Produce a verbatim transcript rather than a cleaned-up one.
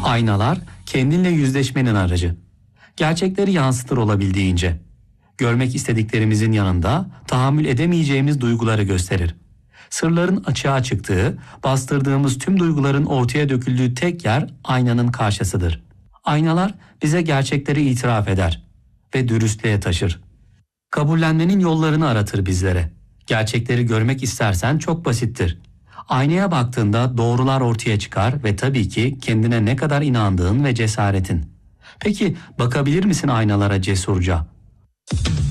Aynalar kendinle yüzleşmenin aracı. Gerçekleri yansıtır olabildiğince. Görmek istediklerimizin yanında tahammül edemeyeceğimiz duyguları gösterir. Sırların açığa çıktığı, bastırdığımız tüm duyguların ortaya döküldüğü tek yer aynanın karşısıdır. Aynalar bize gerçekleri itiraf eder ve dürüstlüğe taşır. Kabullenmenin yollarını aratır bizlere. Gerçekleri görmek istersen çok basittir. Aynaya baktığında doğrular ortaya çıkar ve tabii ki kendine ne kadar inandığın ve cesaretin. Peki bakabilir misin aynalara cesurca?